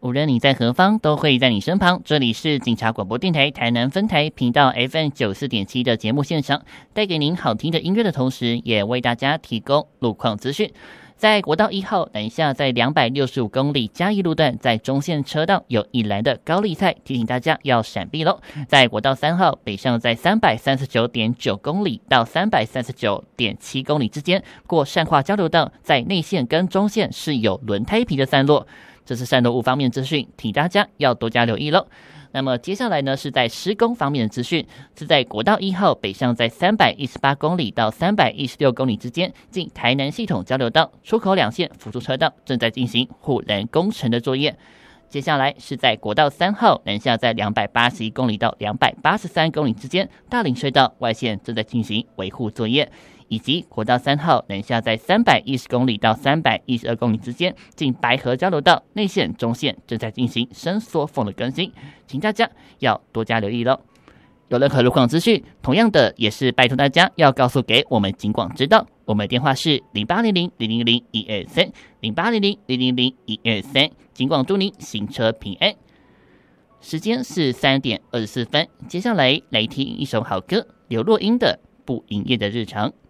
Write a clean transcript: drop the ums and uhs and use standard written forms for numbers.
无论你在何方，都会在你身旁。这里是警察广播电台台南分台频道 FM94.7 的节目现场，带给您好听的音乐的同时，也为大家提供路况资讯。在国道1号南下，在265公里嘉义路段，在中线车道有一栏的高丽菜，提醒大家要闪避喽。在国道3号北上，在339.9公里到339.7公里之间，过善化交流道，在内线跟中线是有轮胎皮的散落。这是散落物方面资讯，请大家要多加留意喽。那么接下来呢，是在施工方面的资讯，是在国道1号北上，在318公里到316公里之间，进台南系统交流道出口2线辅助车道正在进行护栏工程的作业。接下来是在国道3号南下，在281公里到283公里之间，大林隧道外线正在进行维护作业。以及国道3号南下，在310公里到312公里之间，进白河交流道内线、中线正在进行伸缩缝的更新，请大家要多加留意咯。有任何路况资讯，同样的也是拜托大家要告诉给我们警广知道。我们的电话是0800-000-123 0800-000-123，警广祝您行车平安。时间是3点24分，接下来听一首好歌，刘若英的《不营业的日常》。